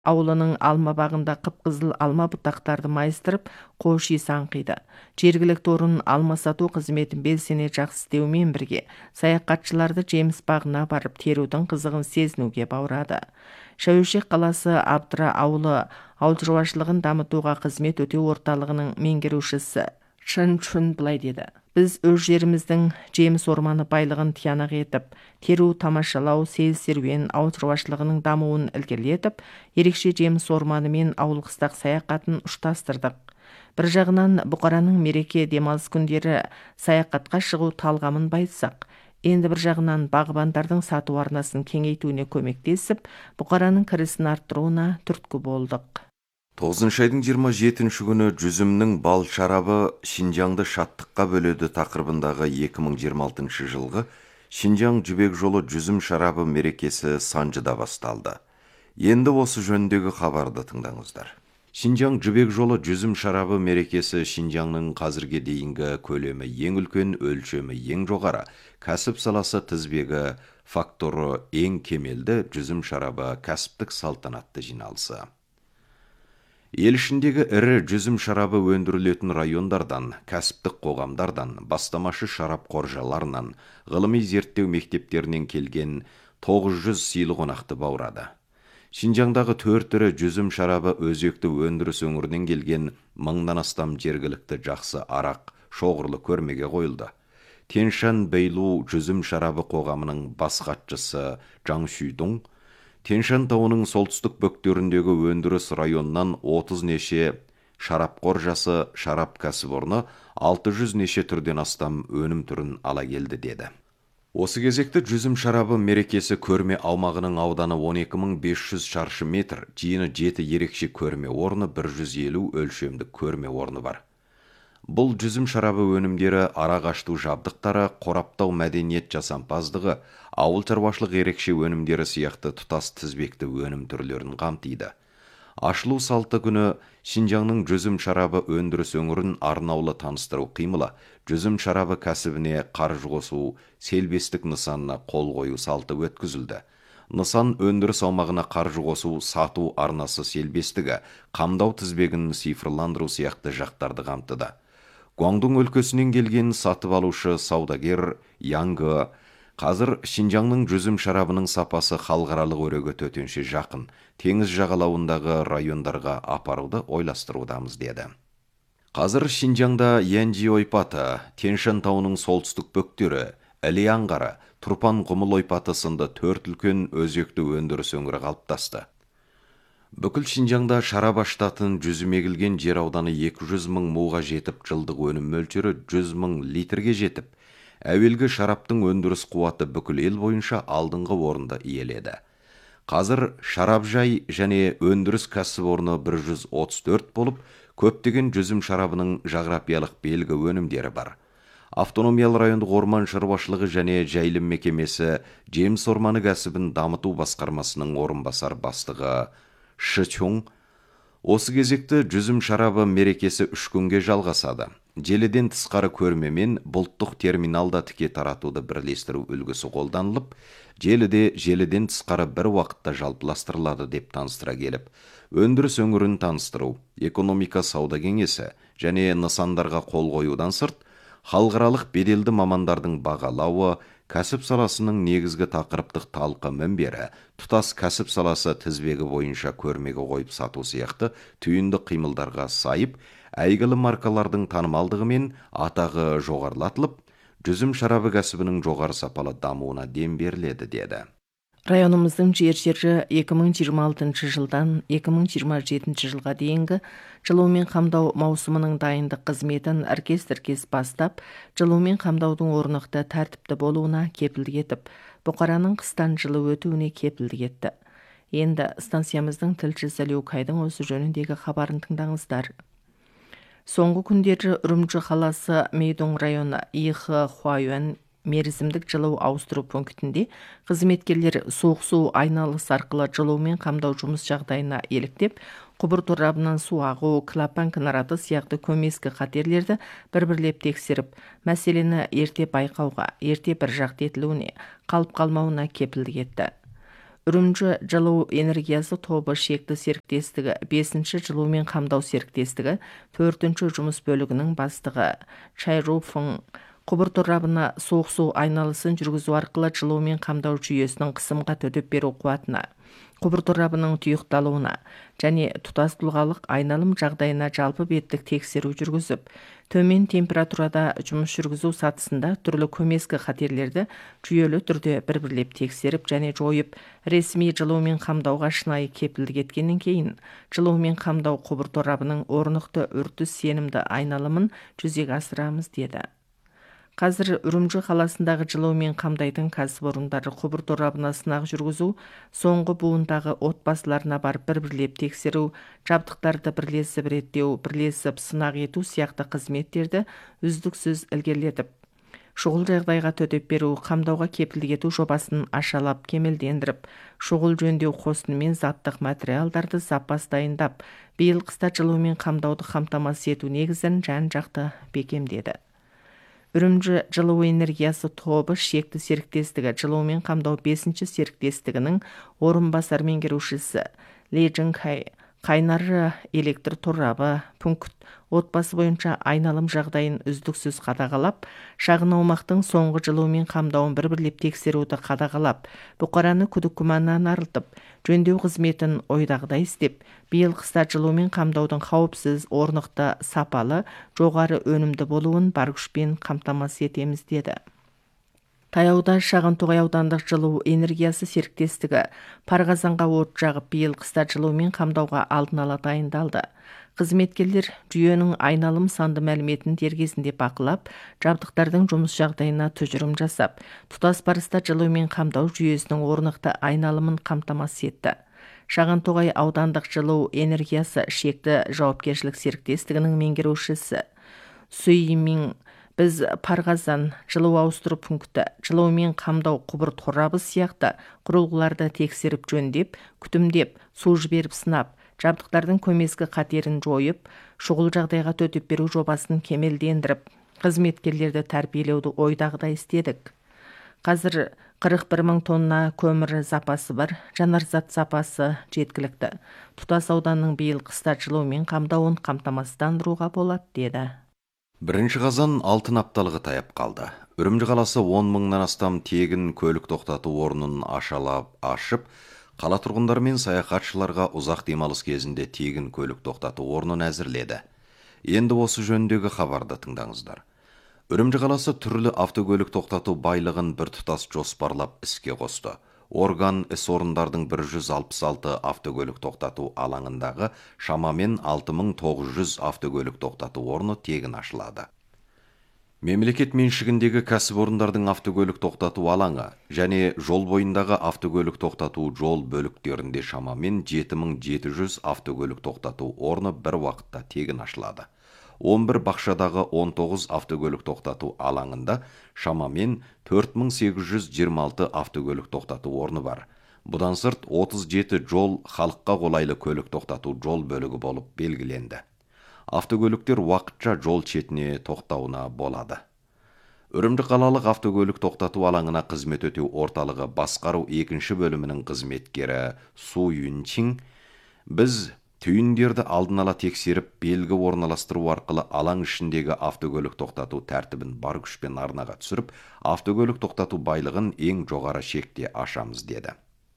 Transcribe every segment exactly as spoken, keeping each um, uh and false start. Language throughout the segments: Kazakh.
Ауылының алма бағында қып-қызыл алма бұтақтарды майыстырып, қош иіс аңқиды. Жергілікті орын алма сату қызметін белсене жақсы істеумен бірге, саяхатшыларды жеміс бағына барып терудің қызығын сезінуге баурады. Шәуешек қаласы Абдыра ауылы ауыл шаруашылығын дамытуға қызмет өтеу орталығының меңгерушісі Шын Чун былай деді: Біз өз жеріміздің жеміс орманы байлығын тиянақ етіп, теру, тамашалау, сейіл серуен, ауыл шаруашылығының дамуын ілгерілетіп, ерекше жеміс орманы мен ауыл қыстақ саяхатын ұштастырдық. Бір жағынан бұқараның мереке демалыс күндері саяхатқа шығу талғамын байытсақ, енді бір жағынан бағбандардың сату арнасын кеңейтуіне көмектесіп, бұқараның кірісін арттыруына түрткі болдық. тоғызыншы айдың жиырма жетінші күні жүзімнің бал шарабы Шинжаңды шаттыққа бөледі тақырыбындағы екі мың жиырма алтыншы жылғы Шинжаң жібек жолы жүзім шарабы мерекесі Санжыда басталды. Енді осы жөніндегі хабарды тыңдаңыздар. Шинжаң жібек жолы жүзім шарабы мерекесі Шинжаңның қазірге дейінгі көлемі ең үлкен, өлшемі ең жоғары, кәсіп саласы тізбегі, факторы ең кемелді жүзім шарабы кәсіптік салтанатты жиналысы. Ел ішіндегі ірі жүзім шарабы өндірілетін райондардан, кәсіптік қоғамдардан, бастамашы шарап қоржаларынан, ғылыми зерттеу мектептерінен келген тоғыз жүз сыйлы қонақты баурады. Шинжаңдағы төрт ірі жүзім шарабы өзекті өндіріс өңірінен келген мыңнан астам жергілікті жақсы арақ, шоғырлы көрмеге қойылды. Тяньшань Бэйлу жүзім шарабы қоғамының бас хатшысы Жаң Шүйдің Тяньшань тауының солтүстік бөктеріндегі өндіріс районынан отыз неше шарап қоржасы, шарап кәсіпорны алты жүз неше түрден астам өнім түрін ала келді деді. Осы кезекті жүзім шарабы мерекесі көрме аумағының ауданы он екі мың бес жүз шаршы метр, жиыны жеті ерекше көрме орны, бір жүз елу өлшемдік көрме орны бар. Бұл жүзім шарабы өнімдері арақ ашту жабдықтары, қораптау мәдениет жасампаздығы, ауыл шаруашылық ерекше өнімдері сияқты тұтас тізбекті өнім түрлерін қамтиды. Ашылу салты күні Шинжаңның жүзім шарабы өндіріс өңірін арнаулы таныстыру қимылы, жүзім шарабы кәсібіне қаржы қосу, селбестік нысанына қол қою салты өткізілді. Нысан өндіріс аумағына қаржы қосу, сату арнасы селбестігі, қамдау тізбегін цифрландыру сияқты жақтарды қамтыды. Гуандун өлкесінен келген сатып алушы саудагер Яңғы қазір Шинжаңның жүзім шарабының сапасы халықаралық өреге төтенше жақын, теңіз жағалауындағы райондарға апаруды ойластырудамыз деді. Қазір Шинжаңда Янжи ойпаты, Тяньшань тауының солтүстік бөктері, Іле аңғары, Тұрпан құмыл ойпаты сынды төрт үлкен өзекті өндіріс өңірі қалыптасты. Бүкіл Шинжаңда шарап аштатын жүзім егілген жер ауданы екі жүз мың муға жетіп, жылдық өнім мөлшері жүз мың литрге жетіп, әуелгі шараптың өндіріс қуаты бүкіл ел бойынша алдыңғы орынды иеледі. Қазір шарап жай және өндіріс кәсіпорны бір жүз отыз төрт болып, көптеген жүзім шарабының жағрапиялық белгі өнімдері бар. Автономиялы райондық орман шаруашылығы және жайылым мекемесі жеміс орманы кәсібін дамыту басқармасының орынбасар бастығы Шы Чун осы кезекті жүзім шарабы мерекесі үш күнге жалғасады. Желіден тысқары көрмемен бұлттық терминалда тіке таратуды бірлестіру үлгісі қолданылып, желіде желіден тысқары бір уақытта жалпыластырылады деп таныстыра келіп, өндіріс өңірін таныстыру, экономика сауда кеңесі және нысандарға қол қоюдан сырт, халықаралық беделді мамандардың бағалауы, кәсіп саласының негізгі тақырыптық талқы мінбері, тұтас кәсіп саласы тізбегі бойынша көрмеге қойып сату сияқты түйінді қимылдарға сайып, әйгілі маркалардың танымалдығы мен атағы жоғарылатылып, жүзім шарабы кәсібінің жоғары сапалы дамуына дем беріледі деді. Районымыздың жер-жері екі мың жиырма алтыншы жылдан екі мың жиырма жетінші жылға дейінгі жылумен қамдау маусымының дайындық қызметін іркес-тіркес бастап, жылумен қамдаудың орнықты тәртіпті болуына кепілдік етіп, бұқараның қыстан жылы өтуіне кепілдік етті. Енді станциямыздың тілшісі Люкайдың осы жөніндегі хабарын тыңдаңыздар. Соңғы күндері Үрімжі қаласы Мейдун районы Ихы Хуайюан мерзімдік жылу ауыстыру пунктінде қызметкерлер суық су айналыс арқылы жылумен қамдау жұмыс жағдайына еліктеп, құбыр торабынан су ағу, клапан кінараты сияқты көмескі қатерлерді бір-бірлеп тексеріп, мәселені ерте байқауға, ерте бір жақты етілуіне, қалып қалмауына кепілдік етті. Үрімжі жылу энергиясы тобы шекті серіктестігі, бесінші жылумен қамдау серіктестігі, төртінші жұмыс бөлігінің бастығы Чайруфың құбыр торабына суық су айналысын жүргізу арқылы жылумен қамдау жүйесінің қысымға төтеп беру қуатына, құбыр торабының тұйықталуына және тұтас тұлғалық айналым жағдайына жалпы беттік тексеру жүргізіп, төмен температурада жұмыс жүргізу сатысында түрлі көмескі қатерлерді жүйелі түрде бір-бірлеп тексеріп және жойып, ресми жылумен қамдауға шынайы кепілдік еткеннен кейін, жылумен қамдау құбыр торабының орнықты үрдіс сенімді айналымын жүзеге асырамыз деді. Қазір Үрімжі қаласындағы жылумен қамдайтын кәсіпорындары құбыр торабына сынақ жүргізу, соңғы буындағы отбасыларына барып бір-бірлеп тексеру, жабдықтарды бірлесіп реттеу, бірлесіп сынақ ету сияқты қызметтерді үздіксіз ілгерілетіп, шұғыл жағдайға төтеп беру, қамдауға кепілдік ету жобасын ашалап, кемелдендіріп, шұғыл жөндеу қосынымен заттық материалдарды запас дайындап, биыл қыста жылумен қамдауды қамтамасыз ету негізін жан-жақты бекемдеді. Үрімжі жылу энергиясы тобы шекті серіктестігі жылумен қамдау бесінші серіктестігінің орынбасар меңгерушісі Ли Джинхай қайнары электр торабы пункт отбасы бойынша айналым жағдайын үздіксіз қадағалап, шағын аумақтың соңғы жылумен қамдауын бір-бірлеп тексеруді қадағалап, бұқараны күдік күмәннан арылтып, жөндеу қызметін ойдағыдай істеп, биыл қыста жылумен қамдаудың қауіпсіз, орнықты, сапалы, жоғары өнімді болуын бар күшпен қамтамасыз етеміз деді. Таяуда Шағантоғай аудандық жылу энергиясы серіктестігі Парғазанға от жағып, биыл қыста жылумен қамдауға алдын ала дайындалды. Қызметкерлер жүйенің айналым санды мәліметін дер кезінде бақылап, жабдықтардың жұмыс жағдайына тұжырым жасап, тұтас барыста жылумен қамдау жүйесінің орнықты айналымын қамтамасыз етті. Шағантоғай аудандық жылу энергиясы шекті жауапкершілік серіктестігінің меңгерушісі Суймин біз Парғазан жылу ауыстыру пункті, жылумен қамдау құбыр торабы сияқты құрылғыларды тексеріп жөндеп, күтімдеп, су жіберіп сынап, жабдықтардың көмескі қатерін жойып, шұғыл жағдайға төтеп беру жобасын кемелдендіріп, қызметкерлерді тәрбиелеуді ойдағыдай істедік. Қазір қырық бір мың тонна көмір запасы бар, жанарзат запасы жеткілікті. Тұтас ауданның биыл қыста жылумен қамдауын қамтамасыздандыруға болады деді. Бірінші қазан алтын апталығы таяп қалды. Үрімжі қаласы он мыңнан астам тегін көлік тоқтату орнын ашалап ашып, қала тұрғындары мен саяхатшыларға ұзақ демалыс кезінде тегін көлік тоқтату орнын әзірледі. Енді осы жөніндегі хабарды тыңдаңыздар. Үрімжі қаласы түрлі автокөлік тоқтату байлығын бір тұтас жоспарлап іске қосты. Орган іс орындардың бір жүз алпыс алты автокөлік тоқтату алаңындағы шамамен алты мың тоғыз жүз автокөлік тоқтату орны тегін ашылады. Мемлекет меншігіндегі кәсіпорындардың автокөлік тоқтату алаңы және жол бойындағы автокөлік тоқтату жол бөліктерінде шамамен жеті мың жеті жүз автокөлік тоқтату орны бір уақытта тегін ашылады. он бір бақшадағы он тоғыз автокөлік тоқтату алаңында шамамен төрт мың сегіз жүз жиырма алты автокөлік тоқтату орны бар. Бұдан сырт отыз жеті жол халыққа қолайлы көлік тоқтату жол бөлігі болып белгіленді. Автокөліктер уақытша жол шетіне тоқтауына болады. Үрімжі қалалық автокөлік тоқтату алаңына қызмет өтеу орталығы басқару екінші бөлімінің қызметкері Су Юнчин, біз түйіндерді алдын ала тексеріп, белгі орналастыру арқылы алаң ішіндегі автокөлік тоқтату тәртібін бар күшпен арнаға түсіріп, автокөлік тоқтату байлығын ең жоғары шекте ашамыз деді.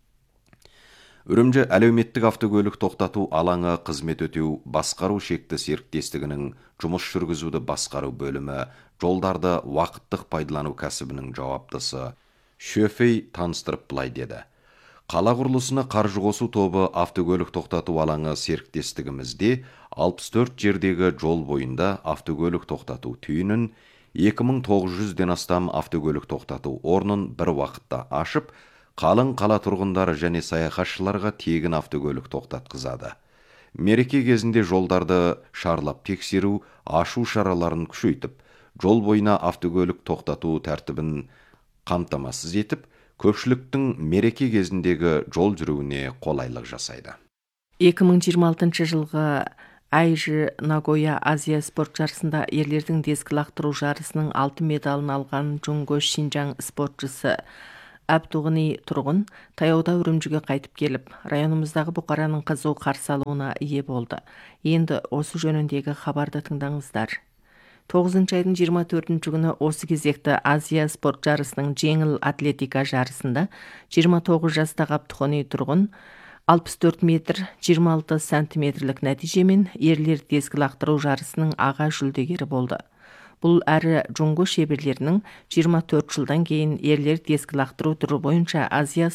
Үрімжі әлеуметтік автокөлік тоқтату алаңы қызмет өтеу басқару шекті серіктестігінің жұмыс жүргізуді басқару бөлімі жолдарды уақыттық пайдалану кәсібінің жауаптысы Шөфей таныстырып былай деді. Қала құрылысына қаржы қосу тобы автокөлік тоқтату алаңы серіктестігімізде алпыс төрт жердегі жол бойында автокөлік тоқтату түйінін, екі мың тоғыз жүзден астам автокөлік тоқтату орнын бір уақытта ашып, қалың қала тұрғындары және саяхатшыларға тегін автокөлік тоқтатқызады. Мереке кезінде жолдарды шарлап тексеру, ашу шараларын күшейтіп, жол бойына автокөлік тоқтату тәртібін қамтамасыз етіп, көпшіліктің мереке кезіндегі жол жүруіне қолайлық жасайды. екі мың жиырма алтыншы жылғы Айжи Нагоя Азия спорт жарысында ерлердің дискі лақтыру жарысының алтын медалын алған Джунго Шинжаң спортшысы Әбдуғыни тұрғын таяуда Үрімжіге қайтып келіп, районымыздағы бұқараның қызу қарсы алуына ие болды. Енді осы жөніндегі хабарды тыңдаңыздар. тоғызыншы айдың жиырма төртінші күні осы кезекті Азия спорт жарысының жеңіл атлетика жарысында жиырма тоғыз жастағы Әбдуғыни тұрғын алпыс төрт метр жиырма алты сантиметрлік нәтижемен ерлер тескі лақтыру жарысының аға жүлдегері болды. Бұл әрі жұңго шеберлерінің жиырма төрт жылдан кейін ерлер тескі лақтыру түрі бойынша Азия